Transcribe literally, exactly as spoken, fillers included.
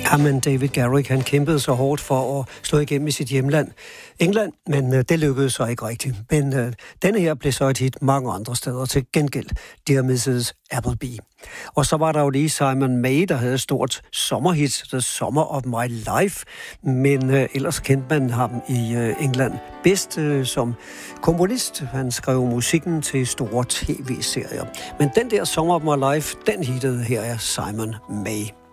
Jamen, David Garrick, han kæmpede så hårdt for at slå igennem i sit hjemland, England, men øh, det lykkedes så ikke rigtigt. Men øh, denne her blev så et hit mange andre steder til gengæld, Dear missus Appleby. Og så var der jo lige Simon May, der havde et stort sommerhit, The Summer of My Life, men øh, ellers kendte man ham i øh, England bedst øh, som komponist. Han skrev musikken til store tv-serier. Men den der Summer of My Life, den hittede her er Simon May.